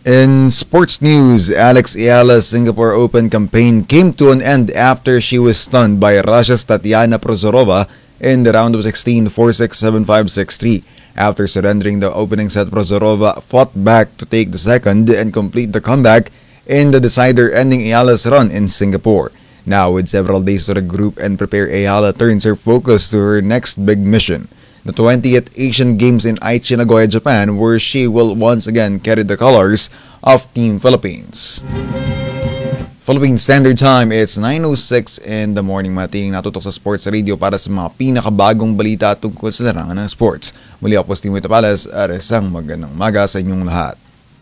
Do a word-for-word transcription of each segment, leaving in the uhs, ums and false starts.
In sports news, Alex Ayala's Singapore Open campaign came to an end after she was stunned by Russia's Tatiana Prozorova in the round of sixteen four six seven five six three. After surrendering the opening set, Prozorova fought back to take the second and complete the comeback in the decider, ending Ayala's run in Singapore. Now, with several days to regroup and prepare, Ayala turns her focus to her next big mission, the twentieth Asian Games in Aichi, Nagoya, Japan, where she will once again carry the colors of Team Philippines. Philippine Standard Time, it's nine oh six in the morning. Matining natutok sa Sports Radio para sa mga pinakabagong balita tungkol sa larangan ng sports. Muli ako po si Timo Tapales at isang magandang umaga sa inyong lahat.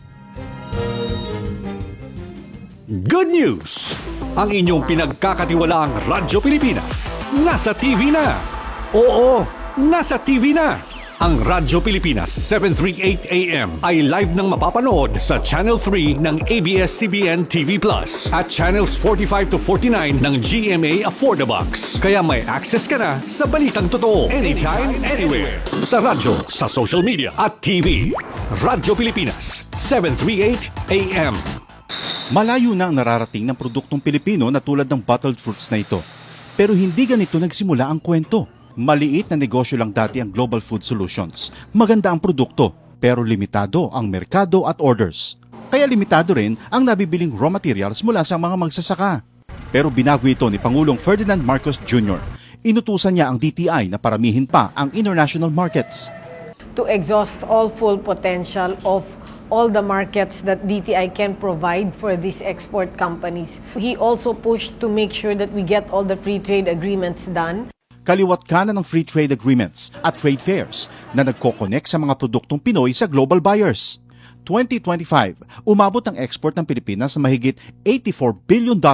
Good news! Ang inyong pinagkakatiwalaang Radyo Pilipinas nasa T V na! Oo, nasa T V na! Ang Radyo Pilipinas seven thirty-eight A M ay live nang mapapanood sa Channel three ng A B S C B N T V Plus at Channels forty-five to forty-nine ng G M A Affordabox. Kaya may access ka na sa balitang totoo anytime, anywhere. Sa radyo, sa social media at T V. Radyo Pilipinas seven thirty-eight A M. Malayo na ang nararating ng produktong Pilipino na tulad ng bottled fruits na ito. Pero hindi ganito nagsimula ang kwento. Maliit na negosyo lang dati ang Global Food Solutions. Maganda ang produkto, pero limitado ang merkado at orders. Kaya limitado rin ang nabibiling raw materials mula sa mga magsasaka. Pero binago ito ni Pangulong Ferdinand Marcos Junior Inutusan niya ang D T I na paramihin pa ang international markets. To exhaust all full potential of all the markets that D T I can provide for these export companies. He also pushed to make sure that we get all the free trade agreements done. Kaliwat kanan ng free trade agreements at trade fairs na nagko-connect sa mga produktong Pinoy sa global buyers. twenty twenty-five, umabot ang export ng Pilipinas sa mahigit eighty-four billion dollars